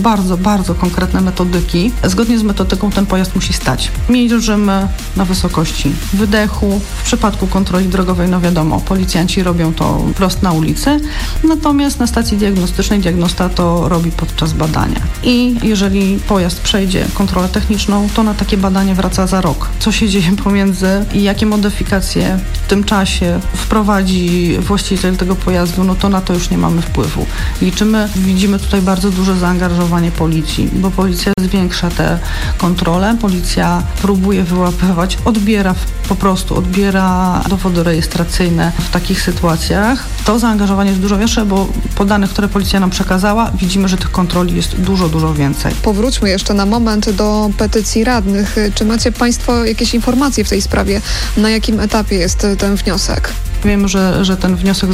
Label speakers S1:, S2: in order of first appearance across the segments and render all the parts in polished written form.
S1: bardzo, bardzo konkretne metodyki. Zgodnie z metodyką ten pojazd musi stać. Mierzymy na wysokości wydechu. W przypadku kontroli drogowej, no wiadomo, policjanci robią to wprost na ulicy, natomiast na stacji diagnostycznej diagnosta to robi podczas badania. I jeżeli pojazd przejdzie kontrolę techniczną, to na takie badanie wraca za rok. Co się dzieje pomiędzy i jakie modyfikacje w tym czasie wprowadzi właściciel tego pojazdu, no to na to już nie mamy wpływu. Widzimy tutaj bardzo duże zaangażowanie policji, bo policja zwiększa te kontrole, policja próbuje wyłapywać, odbiera dowody rejestracyjne w takich sytuacjach. To zaangażowanie jest dużo większe, bo po danych, które policja nam przekazała, widzimy, że tych kontroli jest dużo, dużo więcej.
S2: Powróćmy jeszcze na moment do petycji radnych. Czy macie Państwo jakieś informacje w tej sprawie? Na jakim etapie jest ten wniosek?
S1: Wiem, że ten wniosek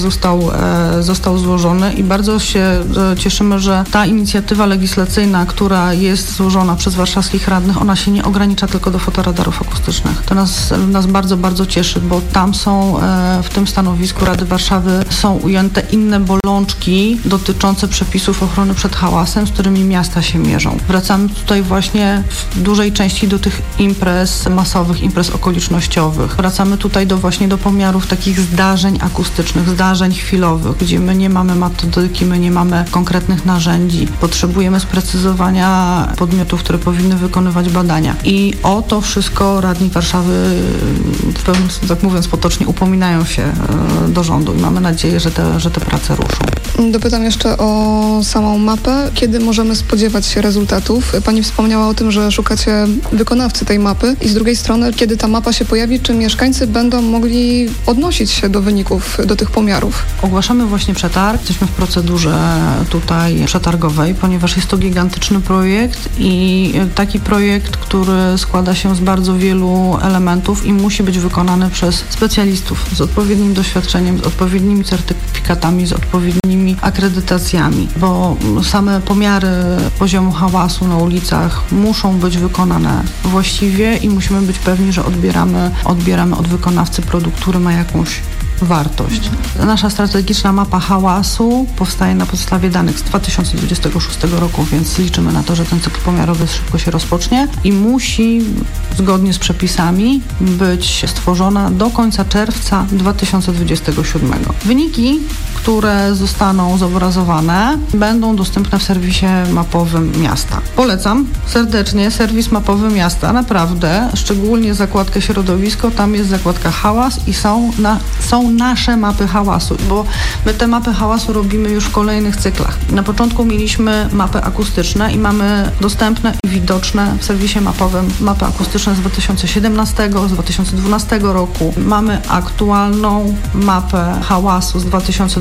S1: został złożony i bardzo się cieszymy, że ta inicjatywa legislacyjna, która jest złożona przez warszawskich radnych, ona się nie ogranicza tylko do fotoradarów akustycznych. To nas bardzo, bardzo cieszy, bo tam są w tym stanowisku Rady Warszawy są ujęte inne bolączki dotyczące przepisów ochrony przed hałasem, z którymi miasta się mierzą. Wracamy tutaj właśnie w dużej części do tych imprez masowych, imprez okolicznościowych. Wracamy tutaj do pomiarów takich zdarzeń akustycznych, zdarzeń chwilowych, gdzie my nie mamy metodyki, my nie mamy konkretnych narzędzi. Potrzebujemy sprecyzowania podmiotów, które powinny wykonywać badania. I o to wszystko radni Warszawy, w pewnym, tak mówiąc potocznie, upominają się do rządu i mamy nadzieję, że te prace ruszą.
S2: Dopytam jeszcze o samą mapę. Kiedy możemy spodziewać się rezultatów? Pani wspomniała o tym, że szukacie wykonawcy tej mapy i z drugiej strony, kiedy ta mapa się pojawi, czy mieszkańcy będą mogli odnosić się do wyników, do tych pomiarów?
S1: Ogłaszamy właśnie przetarg. Jesteśmy w procedurze tutaj przetargowej, ponieważ jest to gigantyczny projekt i taki projekt, który składa się z bardzo wielu elementów i musi być wykonany przez specjalistów z odpowiednim doświadczeniem, z odpowiednimi certyfikatami, z odpowiednimi akredytacjami, bo same pomiary poziomu hałasu na ulicach muszą być wykonane właściwie i musimy być pewni, że odbieramy od wykonawcy produkt, który ma jakąś wartość. Nasza strategiczna mapa hałasu powstaje na podstawie danych z 2026 roku, więc liczymy na to, że ten cykl pomiarowy szybko się rozpocznie i musi zgodnie z przepisami być stworzona do końca czerwca 2027. Wyniki, które zostaną zobrazowane, będą dostępne w serwisie mapowym miasta. Polecam serdecznie serwis mapowy miasta, naprawdę, szczególnie zakładkę środowisko, tam jest zakładka hałas i są nasze mapy hałasu, bo my te mapy hałasu robimy już w kolejnych cyklach. Na początku mieliśmy mapy akustyczne i mamy dostępne i widoczne w serwisie mapowym mapy akustyczne z 2017, z 2012 roku. Mamy aktualną mapę hałasu z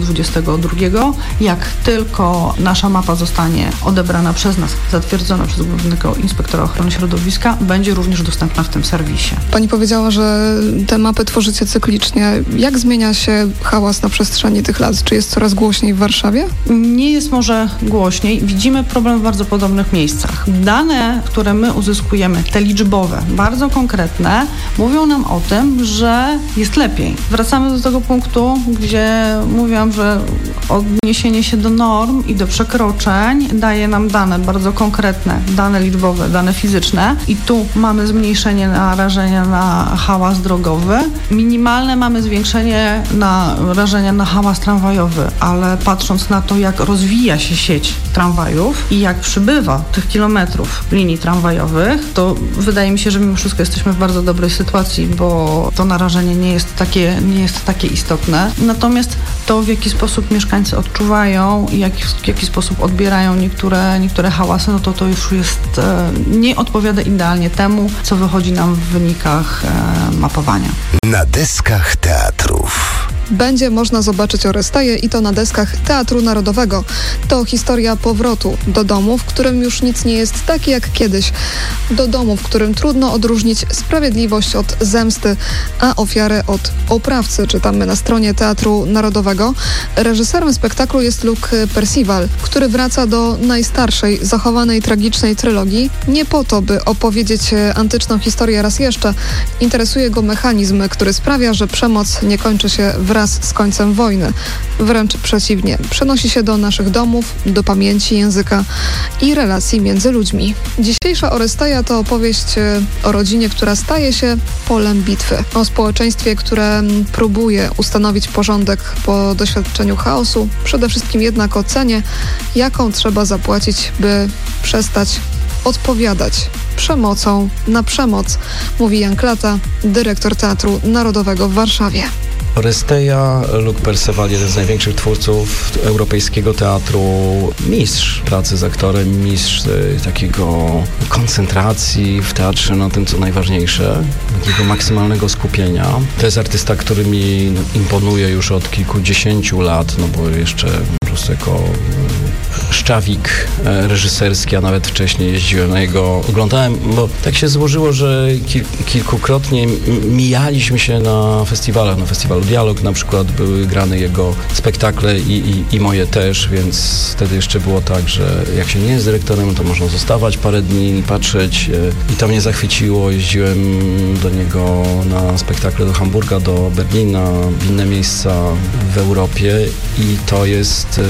S1: 2022. Jak tylko nasza mapa zostanie odebrana przez nas, zatwierdzona przez Głównego Inspektora Ochrony Środowiska, będzie również dostępna w tym serwisie.
S2: Pani powiedziała, że te mapy tworzycie cyklicznie. Jak zmienia się hałas na przestrzeni tych lat? Czy jest coraz głośniej w Warszawie?
S1: Nie jest może głośniej. Widzimy problem w bardzo podobnych miejscach. Dane, które my uzyskujemy, te liczbowe, bardzo konkretne, mówią nam o tym, że jest lepiej. Wracamy do tego punktu, gdzie mówiłam, że odniesienie się do norm i do przekroczeń daje nam dane bardzo konkretne, dane liczbowe, dane fizyczne i tu mamy zmniejszenie narażenia na hałas drogowy. Minimalne mamy zwiększenie narażenia na hałas tramwajowy, ale patrząc na to, jak rozwija się sieć tramwajów i jak przybywa tych kilometrów linii tramwajowych, to wydaje mi się, że mimo wszystko jesteśmy w bardzo dobrej sytuacji, bo to narażenie nie jest takie istotne. Natomiast to, w jaki sposób mieszkańcy odczuwają i w jaki sposób odbierają niektóre hałasy, no to już jest, nie odpowiada idealnie temu, co wychodzi nam w wynikach mapowania.
S3: Na deskach teatrów.
S2: Będzie można zobaczyć Oresteję i to na deskach Teatru Narodowego. To historia powrotu do domu, w którym już nic nie jest takie jak kiedyś. Do domu, w którym trudno odróżnić sprawiedliwość od zemsty, a ofiarę od oprawcy, czytamy na stronie Teatru Narodowego. Reżyserem spektaklu jest Luc Percival, który wraca do najstarszej, zachowanej tragicznej trylogii. Nie po to, by opowiedzieć antyczną historię raz jeszcze. Interesuje go mechanizm, który sprawia, że przemoc nie kończy się w wraz z końcem wojny. Wręcz przeciwnie, przenosi się do naszych domów, do pamięci, języka i relacji między ludźmi. Dzisiejsza Oresteia to opowieść o rodzinie, która staje się polem bitwy. O społeczeństwie, które próbuje ustanowić porządek po doświadczeniu chaosu. Przede wszystkim jednak o cenie, jaką trzeba zapłacić, by przestać odpowiadać przemocą na przemoc, mówi Jan Klata, dyrektor Teatru Narodowego w Warszawie.
S4: Oresteia, Luc Perceval, jeden z największych twórców europejskiego teatru, mistrz pracy z aktorem, mistrz takiego koncentracji w teatrze na tym, co najważniejsze, takiego maksymalnego skupienia. To jest artysta, który mi imponuje już od kilkudziesięciu lat, no bo jeszcze po prostu jako szczawik reżyserski, a nawet wcześniej jeździłem na jego, oglądałem, bo tak się złożyło, że kilkukrotnie mijaliśmy się na festiwalach, na festiwalu Dialog na przykład były grane jego spektakle i moje też, więc wtedy jeszcze było tak, że jak się nie jest dyrektorem, to można zostawać parę dni i patrzeć i to mnie zachwyciło. Jeździłem do niego na spektakle do Hamburga, do Berlina, w inne miejsca w Europie i to jest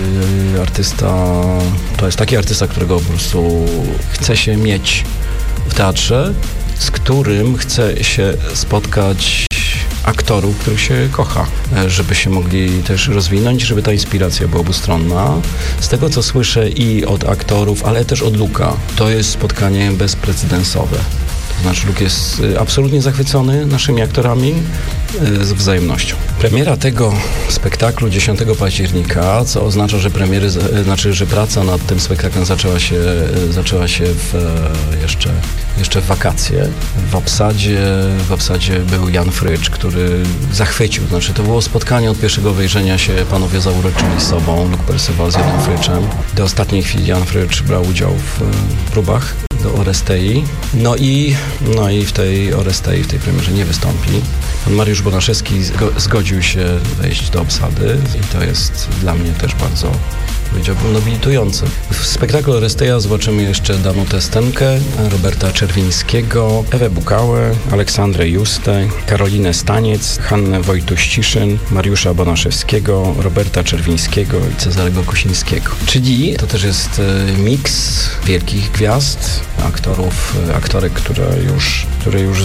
S4: taki artysta, którego po prostu chce się mieć w teatrze, z którym chce się spotkać aktorów, których się kocha, żeby się mogli też rozwinąć, żeby ta inspiracja była obustronna. Z tego, co słyszę i od aktorów, ale też od Luca, to jest spotkanie bezprecedensowe. To znaczy Luc jest absolutnie zachwycony naszymi aktorami z wzajemnością. Premiera tego spektaklu 10 października, co oznacza, że że praca nad tym spektaklem zaczęła się jeszcze w wakacje. W obsadzie był Jan Frycz, który zachwycił. Znaczy to było spotkanie od pierwszego wejrzenia się, panowie zauroczyli sobą, Luc Perceval z Janem Fryczem. Do ostatniej chwili Jan Frycz brał udział w próbach do Orestei. No i w tej Orestei, w tej premierze nie wystąpi. Pan Mariusz Bonaszewski zgodził się wejść do obsady i to jest dla mnie też bardzo, powiedziałbym, nobilitujące. W spektaklu Oresteia zobaczymy jeszcze Danutę Stenkę, Roberta Czerwińskiego, Ewę Bukałę, Aleksandrę Justę, Karolinę Staniec, Hannę Wojtuś-Ciszyn, Mariusza Bonaszewskiego, Roberta Czerwińskiego i Cezarego Kosińskiego. Czyli to też jest miks wielkich gwiazd, aktorek, które już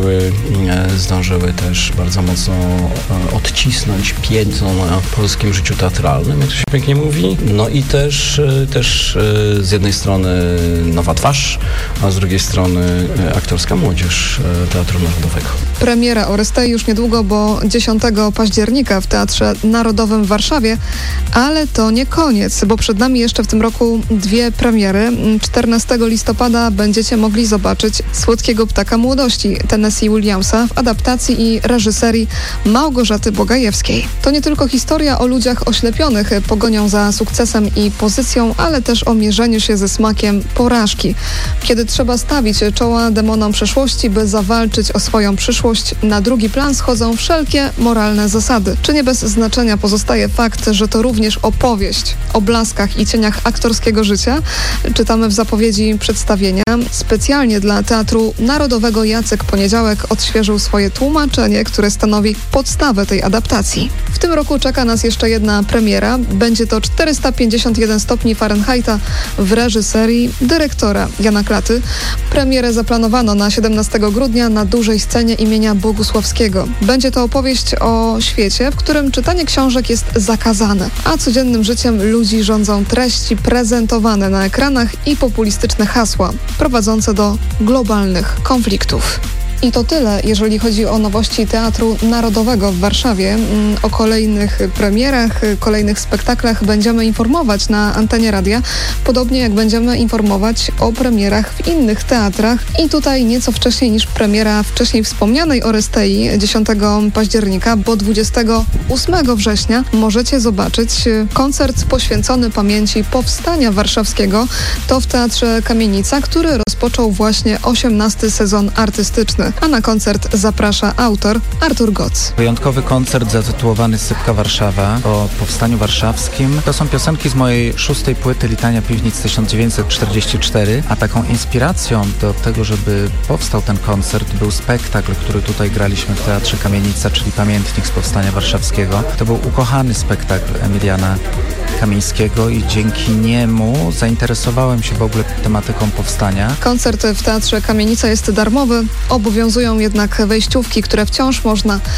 S4: zdążyły też bardzo mocno odcisnąć piętno na polskim życiu teatralnym, jak to się pięknie mówi. No i też z jednej strony nowa twarz, a z drugiej strony aktorska młodzież Teatru Narodowego.
S2: Premiera Orestei już niedługo, bo 10 października w Teatrze Narodowym w Warszawie, ale to nie koniec, bo przed nami jeszcze w tym roku dwie premiery. 14 listopada będziecie mogli zobaczyć Słodkiego ptaka młodości Tennessee Williamsa w adaptacji i reżyserii Małgorzaty Bogajewskiej. To nie tylko historia o ludziach oślepionych pogonią za sukcesem i pozycją, ale też o mierzeniu się ze smakiem porażki. Kiedy trzeba stawić czoła demonom przeszłości, by zawalczyć o swoją przyszłość, na drugi plan schodzą wszelkie moralne zasady. Czy nie bez znaczenia pozostaje fakt, że to również opowieść o blaskach i cieniach aktorskiego życia? Czytamy w zapowiedzi przedstawienia. Specjalnie dla Teatru Narodowego Jacek Poniedziałek odświeżył swoje tłumaczenie, które stanowi podstawę tej adaptacji. W tym roku czeka nas jeszcze jedna premiera. Będzie to 451 stopni Fahrenheita w reżyserii dyrektora Jana Klaty. Premierę zaplanowano na 17 grudnia na dużej scenie imienia Bogusławskiego. Będzie to opowieść o świecie, w którym czytanie książek jest zakazane, a codziennym życiem ludzi rządzą treści prezentowane na ekranach i populistyczne hasła prowadzące do globalnych konfliktów. I to tyle, jeżeli chodzi o nowości Teatru Narodowego w Warszawie. O kolejnych premierach, kolejnych spektaklach będziemy informować na antenie radia, podobnie jak będziemy informować o premierach w innych teatrach. I tutaj nieco wcześniej niż premiera wcześniej wspomnianej Orestei 10 października, bo 28 września możecie zobaczyć koncert poświęcony pamięci Powstania Warszawskiego. To w Teatrze Kamienica, który rozpoczął właśnie 18. sezon artystyczny. a na koncert zaprasza autor Artur Goc.
S5: Wyjątkowy koncert zatytułowany Sypka Warszawa o powstaniu warszawskim. To są piosenki z mojej 6. płyty Litania Piwnic 1944, a taką inspiracją do tego, żeby powstał ten koncert, był spektakl, który tutaj graliśmy w Teatrze Kamienica, czyli Pamiętnik z powstania warszawskiego. To był ukochany spektakl Emiliana Kamińskiego i dzięki niemu zainteresowałem się w ogóle tematyką powstania.
S2: Koncert w Teatrze Kamienica jest darmowy, obowiązują jednak wejściówki, które wciąż można